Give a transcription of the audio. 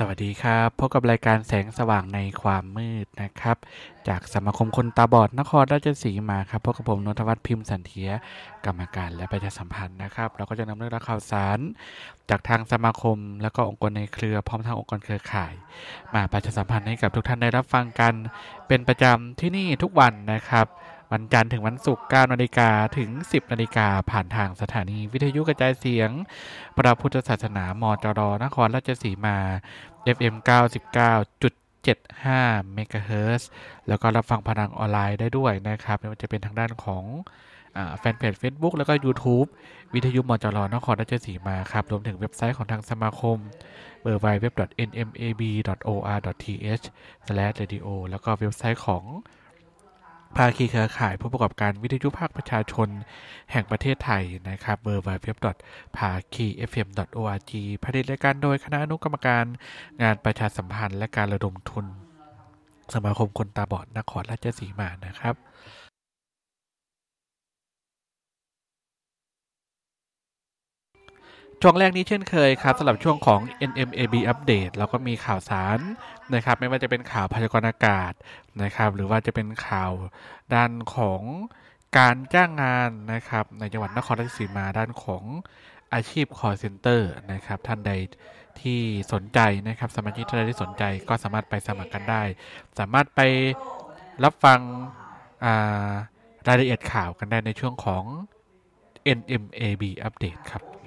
สวัสดีครับพบกับรายการแสงสว่างในความมืดนะครับจากสมาคมคนตาบอดนครราชสีมาครับพบกับผมนนทวัฒน์พิมพ์สันเทียกรรมการและประชาสัมพันธ์นะครับเราก็จะนำเรื่องราวข่าวสารจากทางสมาคมและก็องค์กรในเครือพร้อมทางองค์กรเครือข่ายมาประชาสัมพันธ์ให้กับทุกท่านได้รับฟังกันเป็นประจำที่นี่ทุกวันนะครับวันจันทร์ถึงวันศุกร์ 9 นาฬิกาถึง 10 นาฬิกาผ่านทางสถานีวิทยุกระจายเสียงพระพุทธศาสนามจรนครราชสีมา FM 99.75 เมกะเฮิรตซ์แล้วก็รับฟังผ่านทางออนไลน์ได้ด้วยนะครับไม่ว่าจะเป็นทางด้านของแฟนเพจ Facebook แล้วก็ YouTube วิทยุมจรนครราชสีมาครับรวมถึงเว็บไซต์ของทางสมาคมwww.nmab.or.th/radio แล้วก็เว็บไซต์ของภาคีเครือข่ายผู้ประกอบการวิทยุภาคประชาชนแห่งประเทศไทยนะครับ www.phakifm.org ผลิตรายการโดยคณะอนุกรรมการงานประชาสัมพันธ์และการระดมทุนสมาคมคนตาบอดนครราชสีมานะครับช่วงแรกนี้เช่นเคยครับสำหรับช่วงของ NMAB Update เราก็มีข่าวสารนะครับไม่ว่าจะเป็นข่าวพยากรณ์อากาศนะครับหรือว่าจะเป็นข่าวด้านของการจ้างงานนะครับในจังหวัดนครราชสีมาด้านของอาชีพ call center นะครับท่านใดที่สนใจนะครับสมาชิกท่านใดที่สนใจก็สามารถไปสมัครกันได้สามารถไปรับฟังรายละเอียดข่าวกันได้ในช่วงของ NMAB Update ครับ